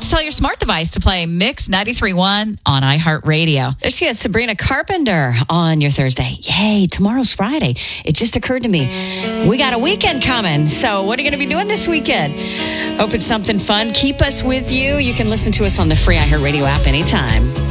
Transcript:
to tell your smart device to play Mix 93.1 on iHeartRadio. There she is, Sabrina Carpenter on your Thursday. Yay, tomorrow's Friday. It just occurred to me, we got a weekend coming. So what are you going to be doing this weekend? Hope it's something fun. Keep us with you. You can listen to us on the free iHeartRadio app anytime.